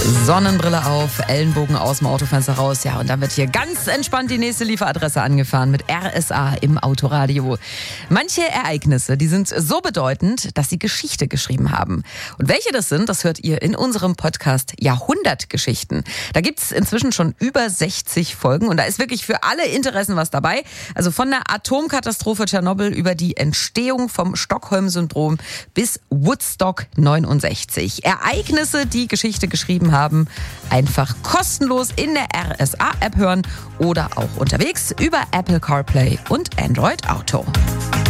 Sonnenbrille auf, Ellenbogen aus dem Autofenster raus. Ja, und dann wird hier ganz entspannt die nächste Lieferadresse angefahren mit RSA im Autoradio. Manche Ereignisse, die sind so bedeutend, dass sie Geschichte geschrieben haben. Und welche das sind, das hört ihr in unserem Podcast Jahrhundertgeschichten. Da gibt's inzwischen schon über 60 Folgen und da ist wirklich für alle Interessen was dabei. Also von der Atomkatastrophe Tschernobyl über die Entstehung vom Stockholm-Syndrom bis Woodstock 69. Ereignisse, die Geschichte geschrieben haben, einfach kostenlos in der RSA-App hören oder auch unterwegs über Apple CarPlay und Android Auto.